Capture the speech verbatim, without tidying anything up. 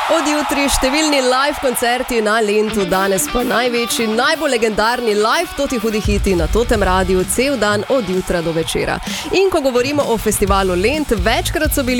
Od jutri številni live koncerti na Lentu, danes pa največji, najbolj legendarni live toti hudi hiti na totem radiju cel dan od jutra do večera. In ko govorimo o festivalu Lent, večkrat so bili